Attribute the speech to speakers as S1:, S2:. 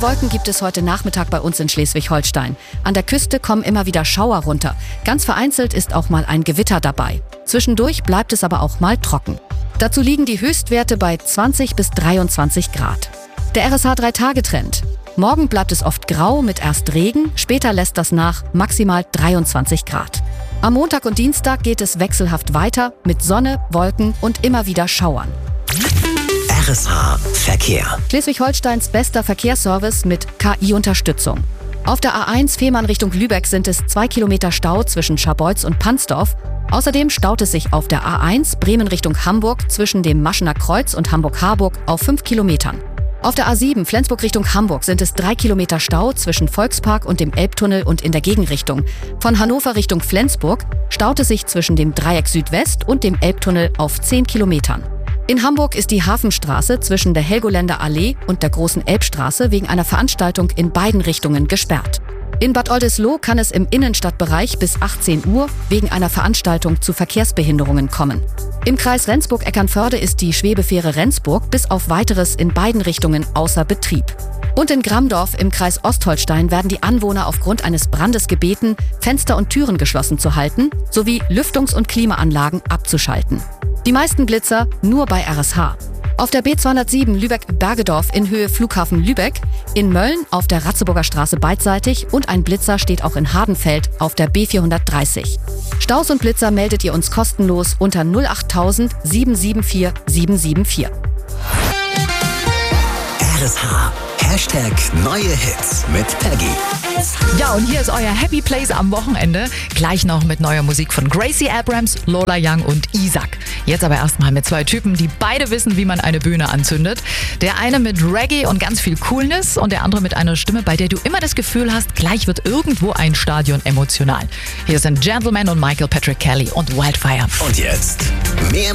S1: Viele Wolken gibt es heute Nachmittag bei uns in Schleswig-Holstein. An der Küste kommen immer wieder Schauer runter. Ganz vereinzelt ist auch mal ein Gewitter dabei. Zwischendurch bleibt es aber auch mal trocken. Dazu liegen die Höchstwerte bei 20 bis 23 Grad. Der RSH 3-Tage-Trend. Morgen bleibt es oft grau mit erst Regen, später lässt das nach, maximal 23 Grad. Am Montag und Dienstag geht es wechselhaft weiter mit Sonne, Wolken und immer wieder Schauern.
S2: RSH Verkehr.
S1: Schleswig-Holsteins bester Verkehrsservice mit KI-Unterstützung. Auf der A1 Fehmarn Richtung Lübeck sind es 2 Kilometer Stau zwischen Scharbeutz und Pansdorf. Außerdem staut es sich auf der A1 Bremen Richtung Hamburg zwischen dem Maschener Kreuz und Hamburg-Harburg auf 5 Kilometern. Auf der A7 Flensburg Richtung Hamburg sind es 3 Kilometer Stau zwischen Volkspark und dem Elbtunnel und in der Gegenrichtung. Von Hannover Richtung Flensburg staut es sich zwischen dem Dreieck Südwest und dem Elbtunnel auf 10 Kilometern. In Hamburg ist die Hafenstraße zwischen der Helgoländer Allee und der Großen Elbstraße wegen einer Veranstaltung in beiden Richtungen gesperrt. In Bad Oldesloe kann es im Innenstadtbereich bis 18 Uhr wegen einer Veranstaltung zu Verkehrsbehinderungen kommen. Im Kreis Rendsburg-Eckernförde ist die Schwebefähre Rendsburg bis auf Weiteres in beiden Richtungen außer Betrieb. Und in Grammdorf im Kreis Ostholstein werden die Anwohner aufgrund eines Brandes gebeten, Fenster und Türen geschlossen zu halten, sowie Lüftungs- und Klimaanlagen abzuschalten. Die meisten Blitzer nur bei RSH. Auf der B207 Lübeck-Bergedorf in Höhe Flughafen Lübeck, in Mölln auf der Ratzeburger Straße beidseitig und ein Blitzer steht auch in Hardenfeld auf der B430. Staus und Blitzer meldet ihr uns kostenlos unter 08000 774 774.
S2: RSH. #Neue Hits mit Peggy.
S3: Ja, und hier ist euer Happy Place am Wochenende. Gleich noch mit neuer Musik von Gracie Abrams, Lola Young und Isaac. Jetzt aber erstmal mit zwei Typen, die beide wissen, wie man eine Bühne anzündet. Der eine mit Reggae und ganz viel Coolness und der andere mit einer Stimme, bei der du immer das Gefühl hast, gleich wird irgendwo ein Stadion emotional. Hier sind Gentleman und Michael Patrick Kelly und Wildfire.
S2: Und jetzt mehr